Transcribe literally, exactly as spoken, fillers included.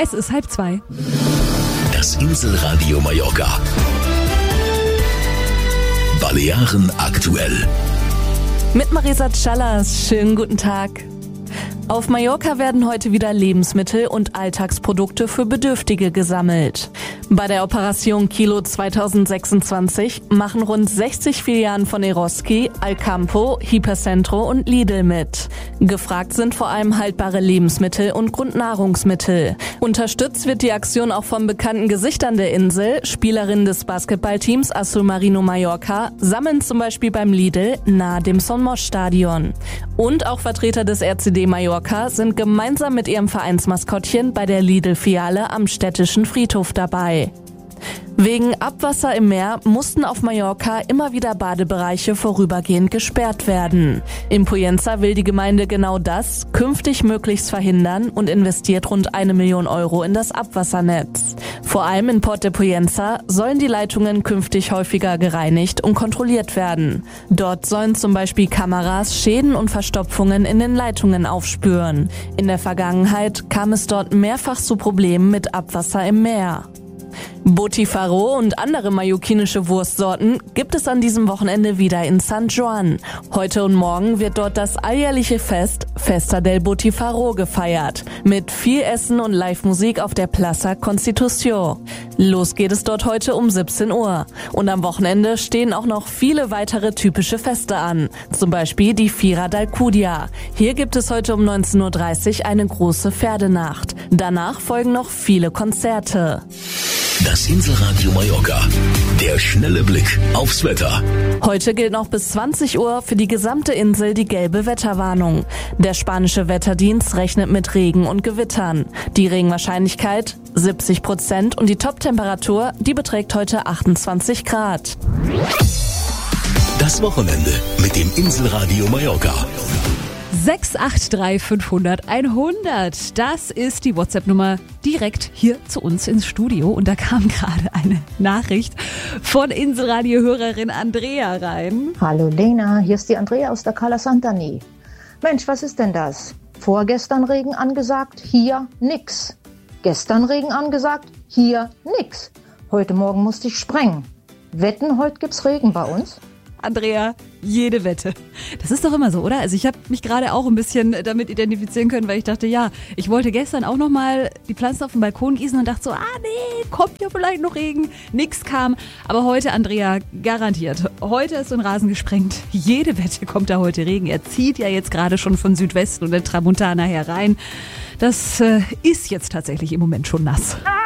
Es ist halb zwei. Das Inselradio Mallorca. Balearen aktuell. Mit Marisa Callas. Schönen guten Tag. Auf Mallorca werden heute wieder Lebensmittel und Alltagsprodukte für Bedürftige gesammelt. Bei der Operation Kilo zwanzig sechsundzwanzig machen rund sechzig Filialen von Eroski, Alcampo, Hipercentro und Lidl mit. Gefragt sind vor allem haltbare Lebensmittel und Grundnahrungsmittel. Unterstützt wird die Aktion auch von bekannten Gesichtern der Insel. Spielerinnen des Basketballteams Azul Marino Mallorca sammeln zum Beispiel beim Lidl nahe dem Son Moix Stadion. Und auch Vertreter des R C D Mallorca sind gemeinsam mit ihrem Vereinsmaskottchen bei der Lidl-Filiale am städtischen Friedhof dabei. Wegen Abwasser im Meer mussten auf Mallorca immer wieder Badebereiche vorübergehend gesperrt werden. In Pollença will die Gemeinde genau das künftig möglichst verhindern und investiert rund eine Million Euro in das Abwassernetz. Vor allem in Port de Pollença sollen die Leitungen künftig häufiger gereinigt und kontrolliert werden. Dort sollen zum Beispiel Kameras Schäden und Verstopfungen in den Leitungen aufspüren. In der Vergangenheit kam es dort mehrfach zu Problemen mit Abwasser im Meer. Botifaro und andere mallorquinische Wurstsorten gibt es an diesem Wochenende wieder in San Juan. Heute und morgen wird dort das alljährliche Fest Festa del Botifaro gefeiert. Mit viel Essen und Live-Musik auf der Plaza Constitución. Los geht es dort heute um siebzehn Uhr. Und am Wochenende stehen auch noch viele weitere typische Feste an. Zum Beispiel die Fira d'Alcúdia. Hier gibt es heute um neunzehn Uhr dreißig eine große Pferdenacht. Danach folgen noch viele Konzerte. Das Inselradio Mallorca. Der schnelle Blick aufs Wetter. Heute gilt noch bis zwanzig Uhr für die gesamte Insel die gelbe Wetterwarnung. Der spanische Wetterdienst rechnet mit Regen und Gewittern. Die Regenwahrscheinlichkeit siebzig Prozent und die Toptemperatur, die beträgt heute achtundzwanzig Grad. Das Wochenende mit dem Inselradio Mallorca. sechs acht drei fünfhundert einhundert. Das ist die WhatsApp-Nummer direkt hier zu uns ins Studio. Und da kam gerade eine Nachricht von Inselradio-Hörerin Andrea rein. Hallo Lena, hier ist die Andrea aus der Cala Santani. Mensch, was ist denn das? Vorgestern Regen angesagt, hier nix. Gestern Regen angesagt, hier nix. Heute Morgen musste ich sprengen. Wetten, heute gibt's Regen bei uns? Andrea, jede Wette. Das ist doch immer so, oder? Also ich habe mich gerade auch ein bisschen damit identifizieren können, weil ich dachte, ja, ich wollte gestern auch nochmal die Pflanzen auf dem Balkon gießen und dachte so, ah nee, kommt ja vielleicht noch Regen. Nix kam. Aber heute, Andrea, garantiert. Heute ist so ein Rasen gesprengt. Jede Wette kommt da heute Regen. Er zieht ja jetzt gerade schon von Südwesten und der Tramontana herein. Das äh, ist jetzt tatsächlich im Moment schon nass.